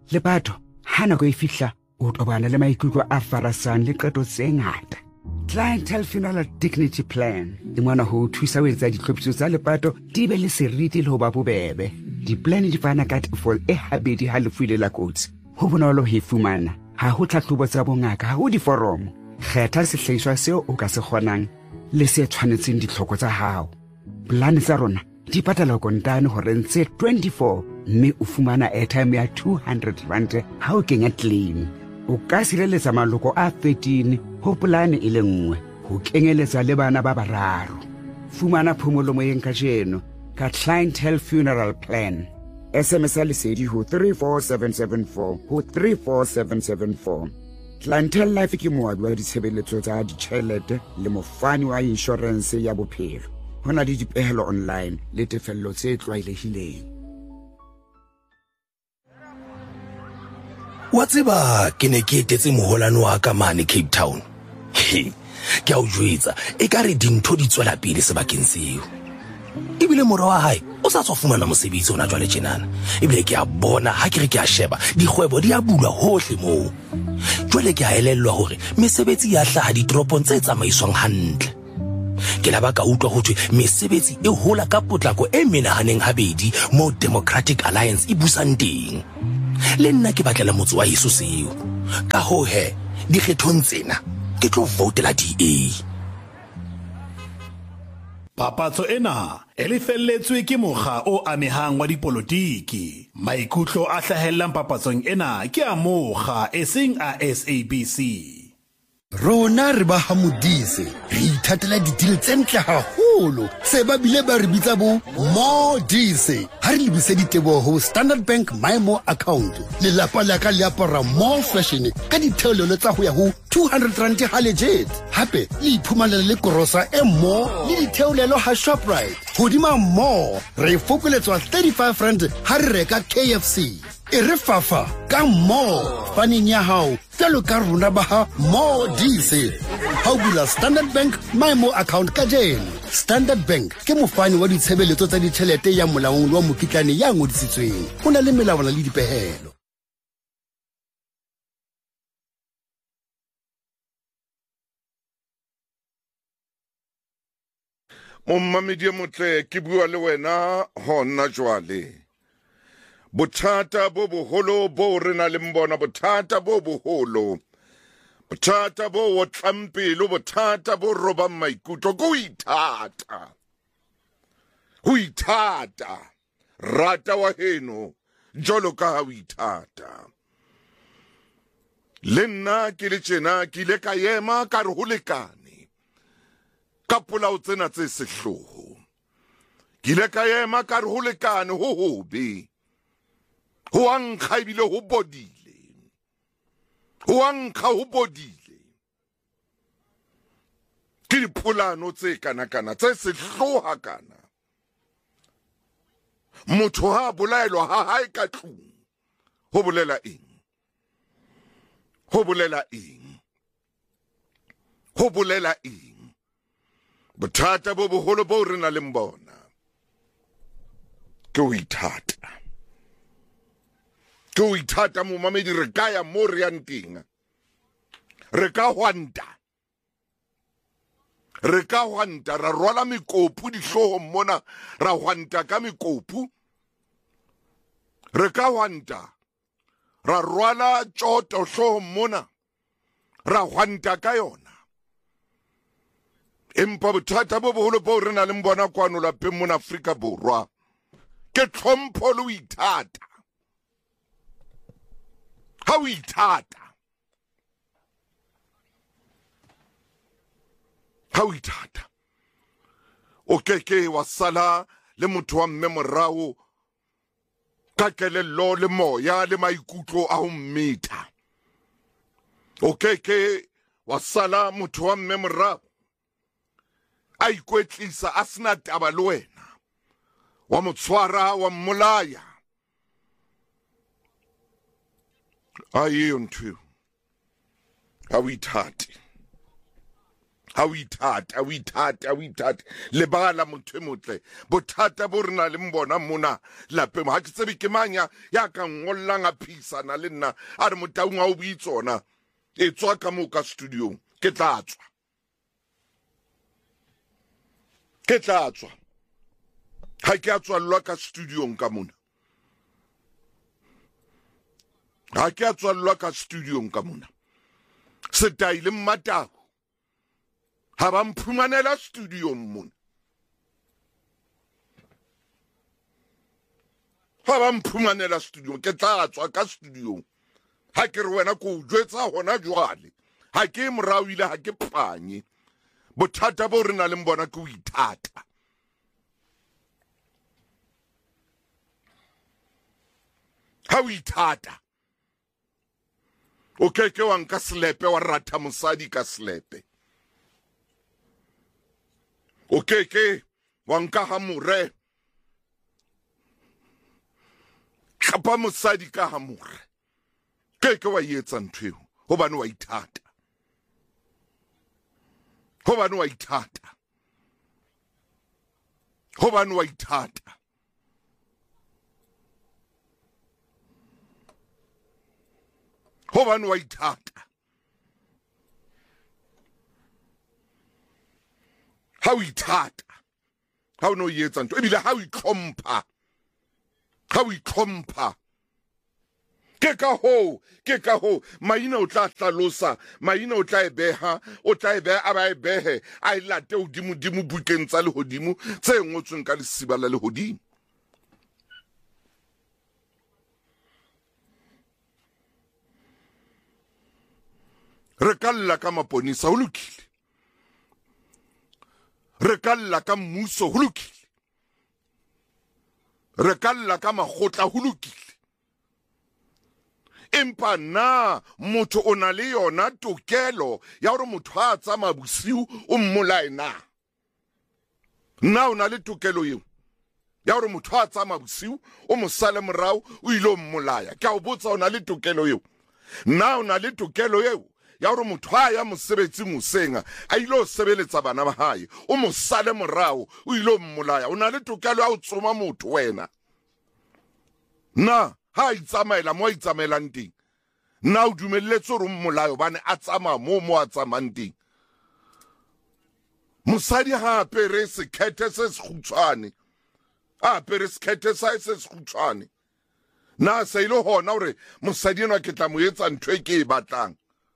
Lepato, ha nako e fihla o tobana le maikutlo a farasang le qeto tse ngata. Clientele Funeral Dignity Plan e mona ho thusa ho etsa ditlhophiso tsa lepato di be le seriti le ho ba bobebe. Di-plan di fana ka tefo e habedi ha lefu ile la kotsi. Ho bonolo ho e fumana. Ha ho tlhahlobo tsa bongaka, ha ho diforomo. Kgetha sehlahiswa seo o ka se kgonang le se tshwanetseng ditlhoko tsa hao. Plan tsa rona di patala kontane hore ntse 24 mme o fumana airtime ya 200 rand ha o kenya claim. O ka sireletsa maloko a 13 ho polane e le nngwe ho kenyeletsa le bana ba bararo. Fumana phomolo moyeng ka jeno ka Clientele Funeral Plan. SMS lesedi ho 34774 ho 34774. Clientele Life ke moabi wa ditshebeletso tsa ditjhelete le mofani wa insurance ya bophelo. Ho na le dipehelo online le tefello tse tlwaelehileng. Wa tseba ke ne ke etetse moholano wa ka mane Cape Town. Ke a o jwetsa e ka re dintho di tswela pele sebakeng seo. Ebile mora wa hae o sa tswa fumana mosebetsi ona jwale tjenana. Ebile ke a bona ha ke re ke a sheba dikgwebo di a bulwa hohle moo. Jwale ke a elellwa hore mesebetsi ya hlaha ditoropong tse tsamaiswang hantle. Ke la ba ka utlwa ho thwe mesebetsi e hola ka potlako e menahaneng habedi mo Democratic Alliance e busang teng. Le nna ke batlela motse wa Yesu seo. Ka ho he dikgethong tsena ke tlo votela DA. Papatso ena e lefelletswe ke mokga o amehang wa dipolotiki. Maikutlo a hlahellang papatsong ena ke a mokga eseng a SABC. Rona re ba hamodise re ithatela ditile tse ntle haholo se ba bile ba re bitsa bo Modise. Ha re lebise ditebo ho Standard Bank MyMo account le lapa la ka le apara more fashion ka ditheolelo tsa ho ya ho 200 rand ha legit. Hape le iphumanela le korosa e mo le ditheolelo ha Shoprite. Hodima mo re fokoletswa 35 rand ha re reka KFC. E re fafa ka mo faneng ya hao telo ka rona ba ha Modise. Ha o bula Standard Bank MyMo account ka jeno. Standard Bank ke mofani wa ditshebeletso tsa ditjhelete ya molaong wa mokitlane ya ngodisitsweng. Ho na le melawana le dipehelo. Mommamedi motle ke bua le wena hona jwale. Bothata bo boholo bo re na le mbona bothata bo boholo. Bothata bo o tlampelo bothata bo robang maikutlo go ithata. Ho ithata. Rata wa heno jolo ka ha o ithata. Le nna ke le tjena ke ile ka ema ka re ho lekane. Ka polao tsena tse sehloho. Ke ile ka ema ka re ho lekane ho hobe. Ho ankga ebile ho bodile. Ho ankga ho bodile. Ke dipolano tse kana-kana tse sehloha kana. Motho ha bolaelwa ha hae ka tlung. Ho bolela eng? Ho bolela eng? Ho bolela eng? Bothata bo boholo bo re na le mbona. Ke ho ithata. Ke ho ithata momamedi re ka ya mo re yang teng. Re ka hwanta. Re ka hwanta ra rwala mekopu dihlohong mona ra hwanta ka mekopu. Re ka hwanta ra rwala tjoto hlohong mona ra hwanta ka yona. Empa bothata bo boholo bo re na le mbona kwano lapeng mona Afrika Borwa ke tlhompho le ho ithata. Ha o ithata. Ha o ithata. O keke wa sala le motho wa mme morao ka kelello le moya le maikutlo a ho mmetha. O keke wa sala motho wa mme morao a ikwetlisa a sena taba le wena. Wa motshwara wa mmolaya. Aye ntho. Ha o ithate. ha o ithata lebala motho e motle bothata bo rena le mbona mona lapeng ha ke tsebe ke manya ya ka ngollang a phisana le nna a re motaung a o buitsona e tswa ka mo ka studio ke tla tswa ha ke a tswallwa ka studio ka mona ha ke a tswallwa ka studio ka mona setaile mmatago ha ba mphumanela studio mona ha ba mphumanela studio ke tla tswa ka studio ha ke re wena ko jwetsa hona jwale ha ke morawile ha ke panye bothata bo rena le mbona ke o ithata ha o ithata o ke wa nka slepe wa ratha mosadi ka slepe o ke wa nka hamure kapa mosadi ka hamure ke wa yetsa ntweo hobane wa ithata hobane wa ithata hobane wa ithata hobane wa ithata ha o ithata ha o no yetsa ntho ebile ha o itlhompha ke ka ho maina o tla tlalosa maina o tla e beha a ba e behe a ilate hodimo bukeng tsa lehodimo tse ngotsweng ka lesiba la lehodimo re kalla ka maponisa ho lokile re kalla ka mmuso ho lokile re kalla ka makgotla ho lokile empa na motho o na le yona tokelo ya hore motho a tsamaya bosiu o mmolae na o na le tokelo eo ya hore motho a tsamaya bosiu o mo sale morao o ile o mmolaya ke a o botsa o na le tokelo eo na o na le tokelo eo ya hore motho a ya mosebetsi mosenga a ile o sebeletsa bana ba hae o mo sale morao o ile o mmolaya o na le tokelo ya ho tsoma motho wena na ha itsamaela mo itsamaelang teng na o dumelletse hore mmolayo bane a tsamaya mo a tsamayang teng mosadi ha apere sekhethe se sekgutshwane a apere sekhethe sa se sekgutshwane na se ile hona hore mosadi eno ke tla mo etsa ntho e ke e batlang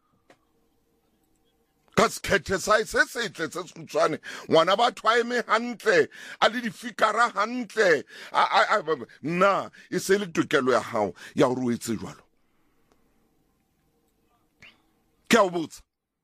ka sekhethe sa se setle se sekgutshwane ngwana batho a eme hantle a le difikara hantle na e se le tokelo ya hao ya hore o etse jwalo ke a o botsa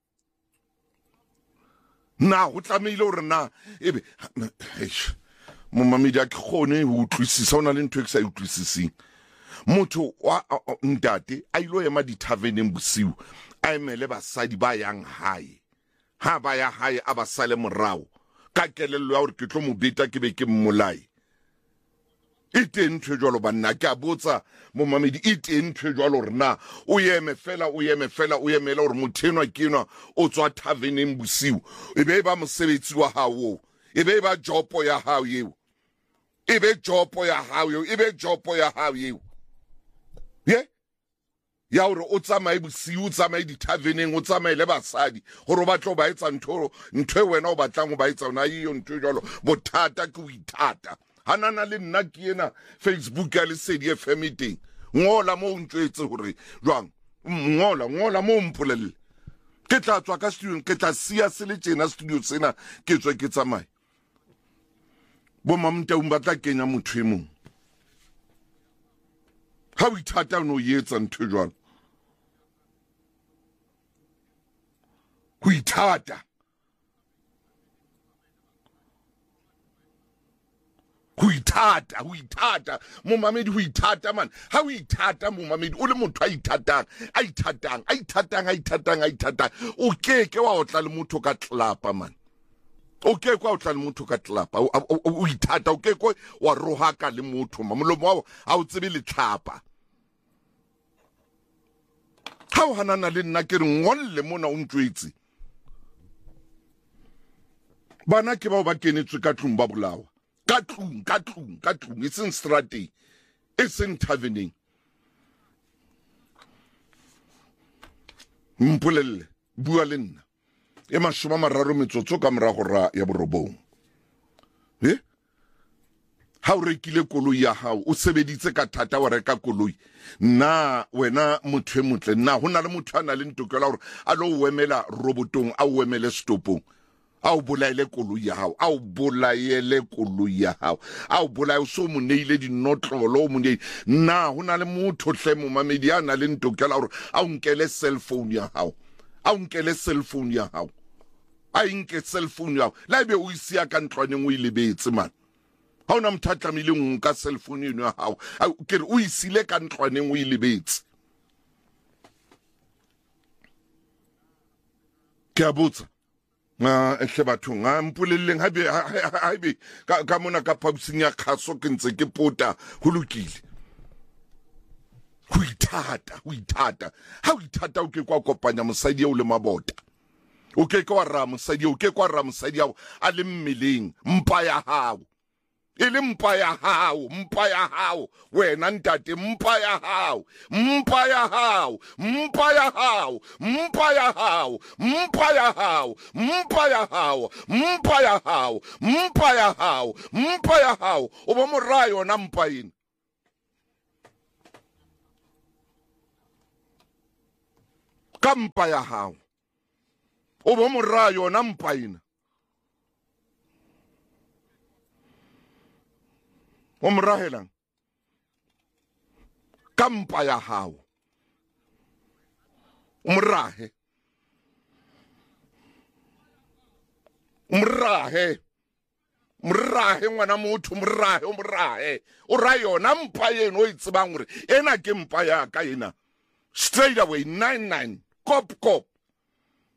na ho tlamehile hore na ebe momamedi a ke kgone ho utlwisisa o na le ntho e ke sa utlwisising motho wa ntate a ilo ema di-taverneng bosiu a emele basadi ba yang hae ha ba ya hae a ba sale morao ka kelello ya hore ke tlo mo beta ke be ke mmolai e teng ntho jwalo banna ke a botsa momamedi e teng ntho jwalo hore na o yeme fela o emela hore motho enwa ke enwa o tswa taverneng bosiu e be ba mosebetsi wa hao e be ba jopo ya hao eo e be jopo ya hao eo ya hore o tsamaye bosiu o tsamaye di-taverneng o tsamaye le basadi gore o batla o ba etsa ntho e wena o batlang o ba etsa ona iyo ntho e jwalo bothata ke o ithata hanana le nna ke ena Facebook ya Lesedi FM teng ngola mo o ntjwetse hore jwang ngola mo o mpolelle ke tla tswa ka studio ke tla sia se le tjena studio sena ke tswe ke tsamaye bo mamtaung ba tla kenya motho e mong ha o ithata no yetsa ntho e jwalo ho ithata momamedi ho ithata man ha o ithata momamedi o le motho a ithatang o keke wa otla le motho ka tlelapa man o keke wa otla le motho ka tlelapa o ithata o keke wa rohaka le motho mamolomo wa ha o tsebe le tlhapa ha o hanana le nna ke re ngolle mona o ntwetse bana ke bao ba kenetswe ka tlung ba bolawa ka tlung e seng strateng e seng taveneng. Mpolelle bua le nna e 30 metsotso ka morago ra ya borobong. Ha o rekile koloi ya hao o sebeditse ka thata wa reka koloi, na wena motho e motle, na hona le motho a na le ntokela hore a lo wemela robotong, a o wemele stopong, a o bolaile koloi ya hao, a o bolaile koloi ya hao, a o bolaile so mo neile dinotlolo mo neile. Na hona le motho hle mo mamedi a na le ntokela hore a o nkele cell phone ya hao, a o nkele cell phone ya hao, a nke cell phone ya hao la ebe o isia ka ntlwaneng o ilebetse man. Ha ona mthatlamile nka cell phone eno ya hao ke re o isile ka ntlwaneng o ilebetse. Ke a botsa ehle bathong mpolelleng haebe ka mona ka phabusing ya kgaso ke ntse ke pota ho lokile. Ho ithata ha o ithata o ke kwa kopanya mosadi eo le mabota, o ke kwa ra mosadi eo, o ke kwa ra mosadi eo a le mmeleng, mpa ya hao e le mpa ya hao wena ntate, mpa ya hao o ba moraya yona mpa ena. Ka mpa ya hao o ba moraya yona mpa ena. O morahelang ka mpa ya hao, o morahe ngwana motho, morahe o ra yona mpa eno o itsebang hore ena ke mpa ya ka ena. Straight away 99 cop